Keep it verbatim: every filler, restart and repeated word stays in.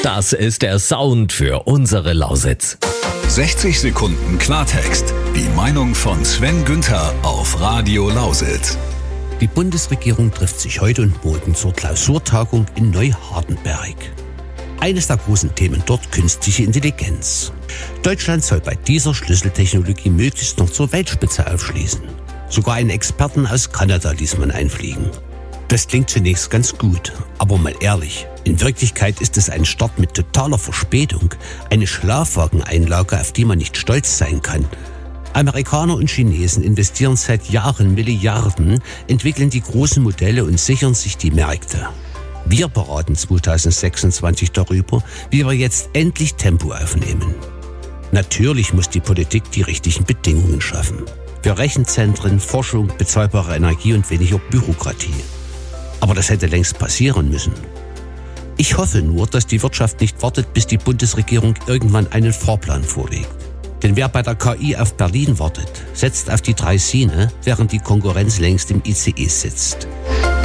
Das ist der Sound für unsere Lausitz. sechzig Sekunden Klartext. Die Meinung von Sven Günther auf Radio Lausitz. Die Bundesregierung trifft sich heute und morgen zur Klausurtagung in Neuhardenberg. Eines der großen Themen dort: künstliche Intelligenz. Deutschland soll bei dieser Schlüsseltechnologie möglichst noch zur Weltspitze aufschließen. Sogar einen Experten aus Kanada ließ man einfliegen. Das klingt zunächst ganz gut, aber mal ehrlich, in Wirklichkeit ist es ein Start mit totaler Verspätung, eine Schlafwageneinlage, auf die man nicht stolz sein kann. Amerikaner und Chinesen investieren seit Jahren Milliarden, entwickeln die großen Modelle und sichern sich die Märkte. Wir beraten zwanzig sechsundzwanzig darüber, wie wir jetzt endlich Tempo aufnehmen. Natürlich muss die Politik die richtigen Bedingungen schaffen. Für Rechenzentren, Forschung, bezahlbare Energie und weniger Bürokratie. Aber das hätte längst passieren müssen. Ich hoffe nur, dass die Wirtschaft nicht wartet, bis die Bundesregierung irgendwann einen Fahrplan vorlegt. Denn wer bei der K I auf Berlin wartet, setzt auf die Draisine, während die Konkurrenz längst im I C E sitzt.